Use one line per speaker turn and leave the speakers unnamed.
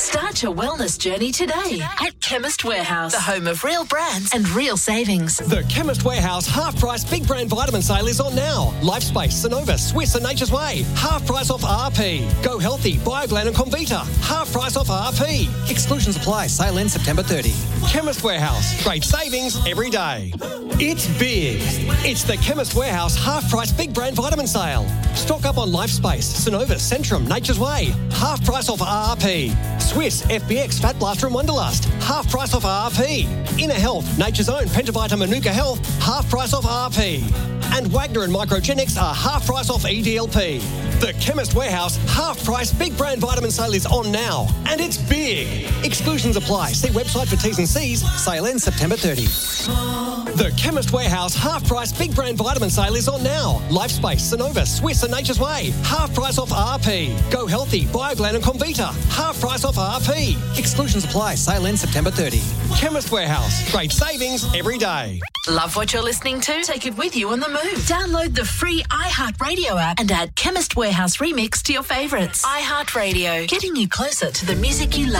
Start your wellness journey today at Chemist Warehouse, the home of real brands and real savings.
The Chemist Warehouse half-price big brand vitamin sale is on now. Lifespace, Sonova, Swiss and Nature's Way. Half price off RP. Go Healthy, Bioglan and Comvita. Half price off RP. Exclusions apply. Sale ends September 30. Chemist Warehouse. Great savings every day. It's big. It's the Chemist Warehouse half-price big brand vitamin sale. Stock up on Lifespace, Sonova, Centrum, Nature's Way. Half price off RP. Swiss, FBX, Fat Blaster and Wonderlust. Half price off RP. Inner Health, Nature's Own, Pentavita, Manuka Health. Half price off RP. And Wagner and Microgenics are half price off EDLP. The Chemist Warehouse half-price big brand vitamin sale is on now. And it's big. Exclusions apply. See website for T's and C's. Sale ends September 30. The Chemist Warehouse half-price big brand vitamin sale is on now. Lifespace, Sonova, Swiss and Nature's Way. Half price off RP. Go Healthy, Bioglan and Comvita. Half price off RP. Exclusions apply. Sale ends September 30. Chemist Warehouse. Great savings every day.
Love what you're listening to? Take it with you on the move. Download the free iHeartRadio app and add Chemist Warehouse Remix to your favourites. iHeartRadio, getting you closer to the music you love.